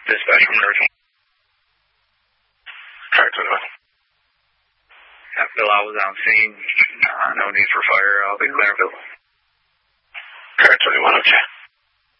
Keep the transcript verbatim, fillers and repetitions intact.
Dispatch from North. Track twenty-one. Yeah, Bill, I was on scene. Uh, no need for fire. I'll be clear, Bill. Track twenty-one, okay.